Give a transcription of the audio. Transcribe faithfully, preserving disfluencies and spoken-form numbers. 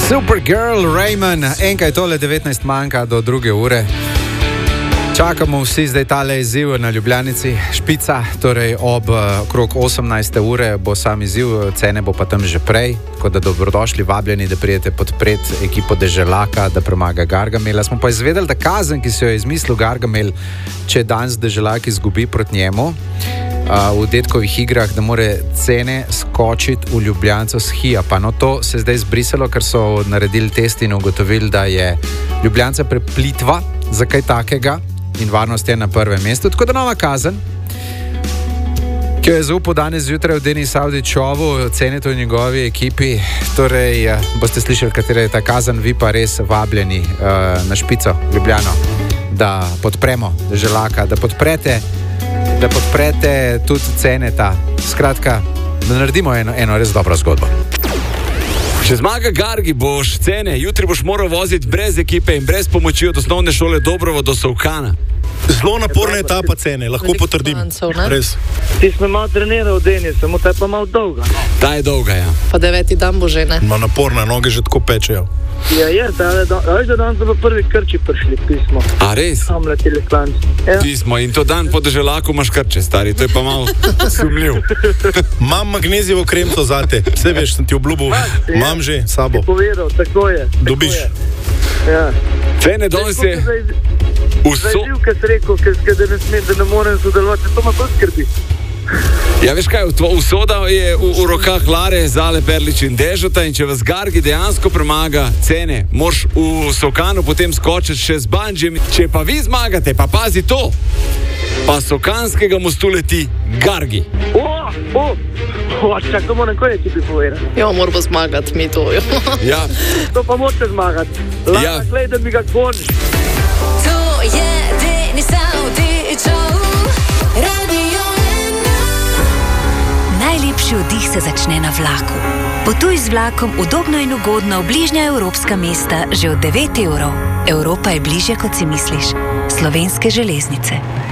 Supergirl, Raymond, enkaj tole devetnajst manjka do druge ure. Čakamo vsi zdaj tale izziv na Ljubljanici, Špica, torej ob okrog osemnajste ure bo sam izziv, cene bo pa tam že prej, tako da dobrodošli, vabljeni, da prijete podpret ekipo Deželaka, da premaga Gargamela. Smo pa izvedeli, da kazen, ki se jo je izmislil Gargamel, če danes Deželak izgubi proti njemu v detkovih igrah, da more cene skočiti v Ljubljanco s Hijapa. No, to se je zdaj zbrisalo, ker so naredili test in ugotovili, da je Ljubljanca preplitva za kaj takega in varnost je na prvem mestu. Tako da nova kazen, ki jo je zaupal danes zjutraj v Denis Avdićovu, cenite v njegovi ekipi. Torej, boste slišali, katera je ta kazen, vi pa res vabljeni uh, na Špico, Ljubljano, da podpremo Deželaka, da podprete da podprete tudi cene ta. Skratka, da naredimo eno, eno res dobro zgodbo. Če zmaga Gargi, boš cene, jutri boš moral voziti brez ekipe in brez pomoči od osnovne šole Dobrovo do Solkana. Zelo naporna etapa cene, lahko potrdim. Res. Ti smo malo treniral, Denis, samo ta je pa malo dolga. Ta je dolga, ja. Pa deveti dan bo že, ne? Ma naporna, noge že tako pečejo. Ja, je, da je dan so pa prvi krči prišli, pismo. A res? Tam leteli klanci. Ja. Pismo, in to dan po Deželaku imaš krče, stari, to je pa malo sumljiv. Imam magnezijevo kremco zate, vse veš, sem ti obljubil, imam že sabo. Ti povedal, tako je. Tako dobiš. Je. Ja. Cene danes je... Zajiv, kaj si rekel, kaj da ne smem, da ne morem sodelovati, to me pa skrbi. Ja, veš kaj, usoda je v, v rokah Lare, Zale, Perlič in Dežota, in če vas Gargi dejansko premaga cene, moraš v Solkanu potem skočiti še z bandžem. Če pa vi zmagate, pa pazi to, pa Solkanskega mostu leti Gargi. O, o, o, čak, to moram kaj ekipi povedati. Ja, moramo zmagati, mi to. Ja. To pa morate zmagati. Lara, ja. Glej, da mi ga konč. To je Denis Avdićov, Radio ena. Najlepši oddih se začne na vlaku. Potuj z vlakom udobno in ugodno v bližnja evropska mesta že od devet evrov. Evropa je bližje, kot si misliš. Slovenske železnice.